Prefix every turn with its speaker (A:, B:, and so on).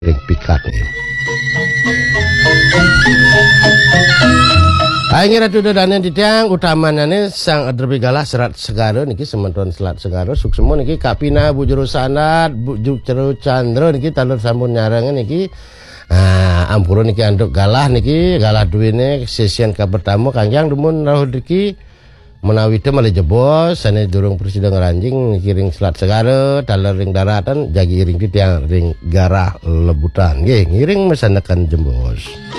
A: ring pikat nggih. Aing ratu dodane ditiang utamanane sang adrbigala serat segaro niki sementon selat segaro suksemo niki kapina bujuru sanad bujuru candra niki talur sampun nyarengan niki ampura niki anduk galah niki galah duwine sesian ka pertama kangjang dumun rawuh niki menawi teu malih jebos sane durung presiden ranjing niki ring selat segaro talur ring daratan jagi ring titiang ring garah lebutan nggih ngiring mesanekan jembos.